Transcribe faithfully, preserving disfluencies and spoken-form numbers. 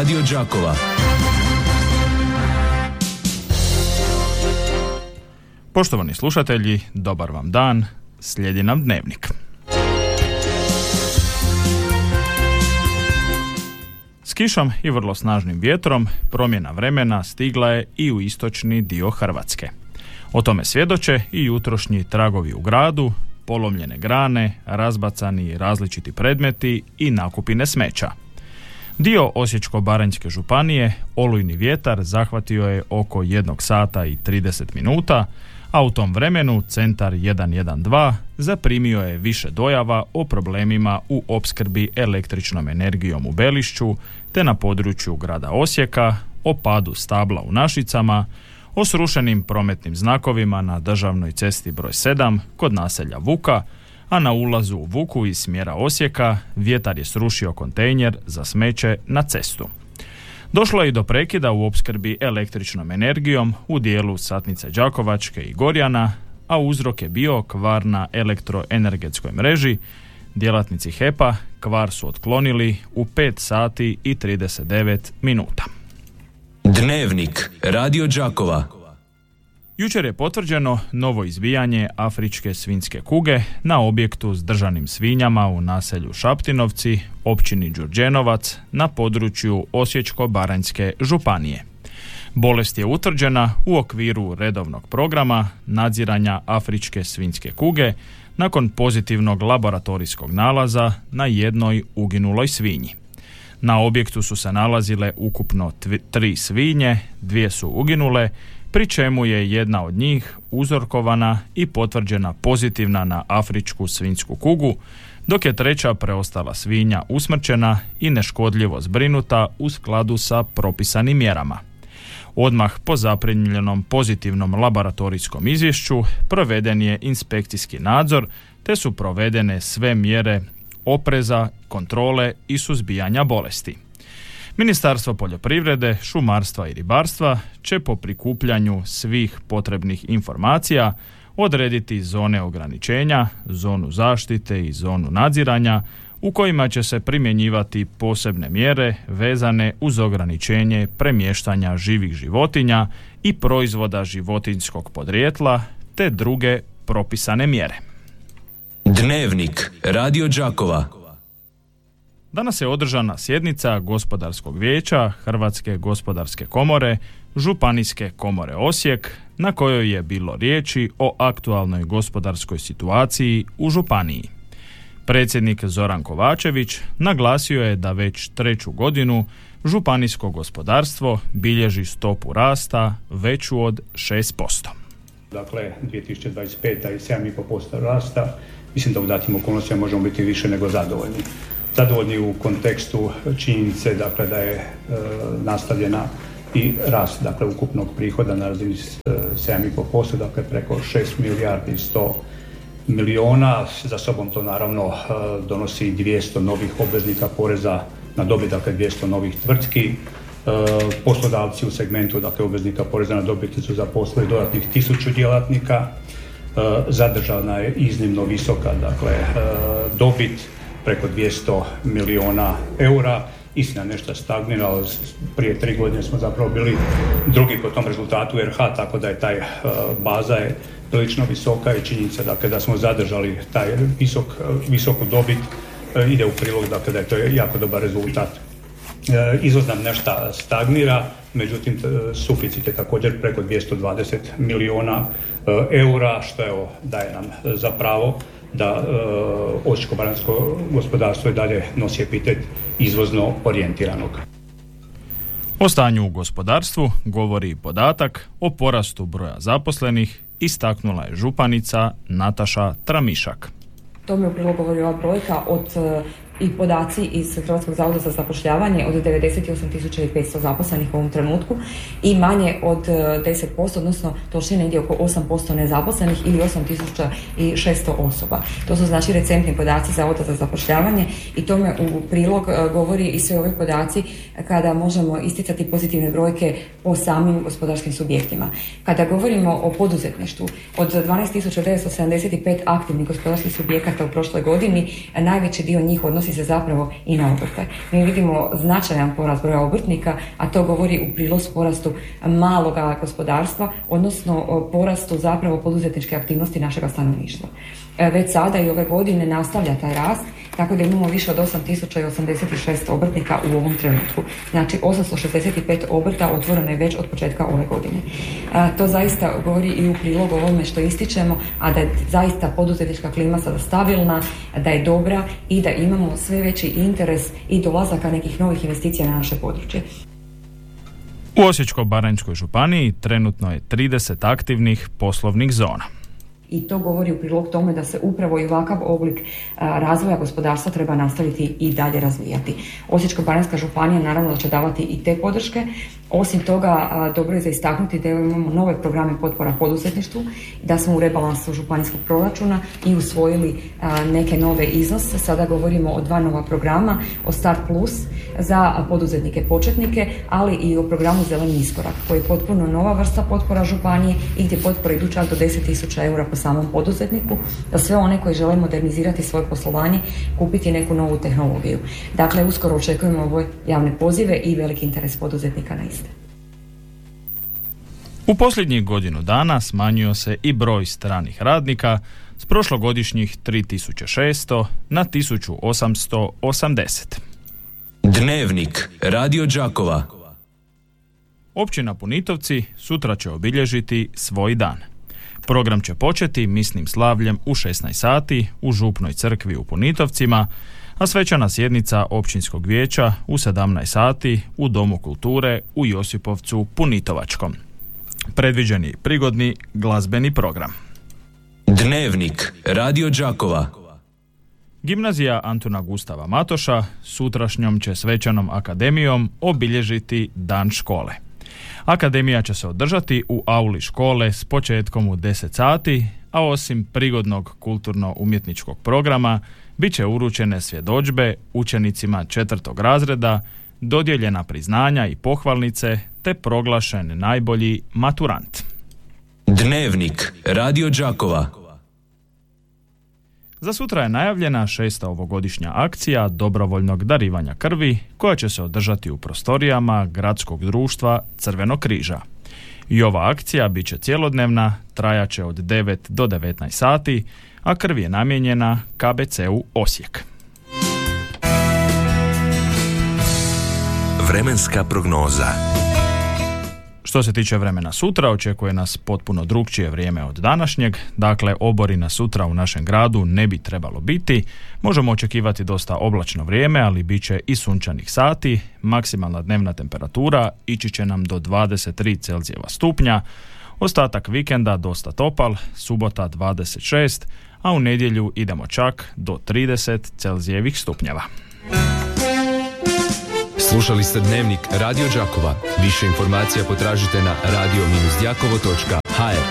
Radio Đakova. Poštovani slušatelji, dobar vam dan, slijedi nam dnevnik. S kišom i vrlo snažnim vjetrom promjena vremena stigla je i u istočni dio Hrvatske. O tome svjedoče i jutrošnji tragovi u gradu, polomljene grane, razbacani različiti predmeti i nakupine smeća. Dio Osječko-baranjske županije olujni vjetar zahvatio je oko jednog sata i trideset minuta, a u tom vremenu centar jedan jedan dva zaprimio je više dojava o problemima u opskrbi električnom energijom u Belišću te na području grada Osijeka, o padu stabla u Našicama, o srušenim prometnim znakovima na državnoj cesti broj sedam kod naselja Vuka, a na ulazu u Vuku iz smjera Osijeka vjetar je srušio kontejner za smeće na cestu. Došlo je i do prekida u opskrbi električnom energijom u dijelu Satnice Đakovačke i Gorjana, a uzrok je bio kvar na elektroenergetskoj mreži. Djelatnici H E P-a kvar su otklonili u pet sati i trideset devet minuta. Dnevnik Radio Đakova. Jučer je potvrđeno novo izbijanje afričke svinjske kuge na objektu s držanim svinjama u naselju Šaptinovci, općini Đurđenovac, na području Osječko-baranjske županije. Bolest je utvrđena u okviru redovnog programa nadziranja afričke svinjske kuge nakon pozitivnog laboratorijskog nalaza na jednoj uginuloj svinji. Na objektu su se nalazile ukupno tv- tri svinje, dvije su uginule, pri čemu je jedna od njih uzorkovana i potvrđena pozitivna na afričku svinjsku kugu, dok je treća preostala svinja usmrćena i neškodljivo zbrinuta u skladu sa propisanim mjerama. Odmah po zaprimljenom pozitivnom laboratorijskom izvješću proveden je inspekcijski nadzor, te su provedene sve mjere opreza, kontrole i suzbijanja bolesti. Ministarstvo poljoprivrede, šumarstva i ribarstva će po prikupljanju svih potrebnih informacija odrediti zone ograničenja, zonu zaštite i zonu nadziranja u kojima će se primjenjivati posebne mjere vezane uz ograničenje premještanja živih životinja i proizvoda životinjskog podrijetla te druge propisane mjere. Dnevnik Radio Đakova. Danas je održana sjednica Gospodarskog vijeća Hrvatske gospodarske komore, Županijske komore Osijek, na kojoj je bilo riječi o aktualnoj gospodarskoj situaciji u županiji. Predsjednik Zoran Kovačević naglasio je da već treću godinu županijsko gospodarstvo bilježi stopu rasta veću od šest posto. Dakle, dvije tisuće dvadeset peta i sedam zarez pet posto rasta, mislim da u datim okolnostima možemo biti više nego zadovoljni. Zadovoljni u kontekstu činjenice dakle, da je e, nastavljena i rast dakle, ukupnog prihoda na razini sedam zarez pet posto, dakle preko šest milijardi i sto milijuna. Za sobom to naravno e, donosi dvjesto novih obveznika poreza na dobit, dakle dvjesto novih tvrtki. E, poslodavci u segmentu dakle, obveznika poreza na dobit su zaposlili dodatnih tisuću djelatnika. E, zadržana je iznimno visoka dakle, e, dobit, preko dvjesto milijuna eura. Istina nešto stagniralo, prije tri godine smo zapravo bili drugi po tom rezultatu R H, tako da je taj uh, baza je prilično visoka i činjenica dakle, da smo zadržali taj visok, visoku dobit uh, ide u prilog dakle, da je to jako dobar rezultat. Uh, izvoz nam nešto stagnira, međutim suficit je također preko dvjesto dvadeset milijuna uh, eura, što evo daje nam za pravo da uh, osječko-baranjsko gospodarstvo i dalje nosi epitet izvozno orijentiranog. O stanju u gospodarstvu govori i podatak o porastu broja zaposlenih, istaknula je županica Nataša Tramišak. To mi u prilog govori ova brojka od i podaci iz Hrvatskog zavoda za zapošljavanje od devedeset osam tisuća petsto zaposlenih u ovom trenutku i manje od deset posto, odnosno točnije negdje oko osam posto nezaposlenih ili osam tisuća šesto osoba. To su znači recentni podaci Zavoda za zapošljavanje i tome u prilog govori i sve ove podaci kada možemo isticati pozitivne brojke po samim gospodarskim subjektima. Kada govorimo o poduzetništvu, od dvanaest tisuća devetsto sedamdeset pet aktivnih gospodarskih subjekata u prošloj godini, najveći dio njih odnosi odnosi se zapravo i na obrte. Mi vidimo značajan porast broja obrtnika, a to govori u prilog porastu maloga gospodarstva, odnosno porastu zapravo poduzetničke aktivnosti našega stanovništva. Već sada i ove godine nastavlja taj rast, tako da imamo više od osam tisuća osamdeset šest obrtnika u ovom trenutku. Znači osamsto šezdeset pet obrta otvoreno je već od početka ove godine. A, to zaista govori i u prilog ovome što ističemo, a da je zaista poduzetnička klima sada stabilna, da je dobra i da imamo sve veći interes i dolazaka nekih novih investicija na naše područje. U Osječko-baranjskoj županiji trenutno je trideset aktivnih poslovnih zona. I to govori u prilog tome da se upravo i ovakav oblik a, razvoja gospodarstva treba nastaviti i dalje razvijati. Osječko-baranjska županija naravno da će davati i te podrške. Osim toga, a, dobro je za istaknuti da imamo nove programe potpora poduzetništvu, da smo u rebalansu županijskog proračuna i usvojili a, neke nove iznose. Sada govorimo o dva nova programa, o Start Plus za poduzetnike početnike, ali i o programu Zeleni iskorak, koji je potpuno nova vrsta potpora županije i gdje potpore idu čak do deset tisuća eura po samom poduzetniku, za sve one koji žele modernizirati svoje poslovanje, kupiti neku novu tehnologiju. Dakle, uskoro očekujemo ove javne pozive i veliki interes poduzetnika na iste. U posljednjih godinu dana smanjio se i broj stranih radnika s prošlogodišnjih tri tisuće šesto na tisuću osamsto osamdeset. Dnevnik Radio Đakova. Općina Punitovci sutra će obilježiti svoj dan. Program će početi misnim slavljem u šesnaest sati u Župnoj crkvi u Punitovcima, a svečana sjednica općinskog vijeća u sedamnaest sati u Domu kulture u Josipovcu Punitovačkom. Predviđeni je prigodni glazbeni program. Dnevnik Radio Đakova. Gimnazija Antuna Gustava Matoša sutrašnjom će svečanom akademijom obilježiti Dan škole. Akademija će se održati u auli škole s početkom u deset sati, a osim prigodnog kulturno-umjetničkog programa bit će uručene svjedodžbe učenicima četvrtog razreda, dodijeljena priznanja i pohvalnice te proglašen najbolji maturant. Dnevnik Radio Đakova. Za sutra je najavljena šesta ovogodišnja akcija dobrovoljnog darivanja krvi koja će se održati u prostorijama Gradskog društva Crvenog križa. I ova akcija bit će cjelodnevna, trajaće od devet do devetnaest sati, a krv je namijenjena K B C-u Osijek. Vremenska prognoza. Što se tiče vremena sutra, očekuje nas potpuno drukčije vrijeme od današnjeg, dakle oborina sutra u našem gradu ne bi trebalo biti. Možemo očekivati dosta oblačno vrijeme, ali bit će i sunčanih sati, maksimalna dnevna temperatura ići će nam do dvadeset tri Celzijeva stupnja, ostatak vikenda dosta topal, subota dvadeset šest, a u nedjelju idemo čak do trideset Celzijevih stupnjeva. Slušali ste Dnevnik Radio Đakova. Više informacija potražite na radio dash đakovo točka h r.